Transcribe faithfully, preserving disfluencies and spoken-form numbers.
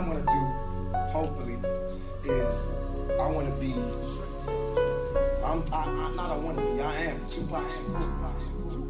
want to do, hopefully, is I want to be. I'm I, I not I want to be. I am Tupac. Tupac.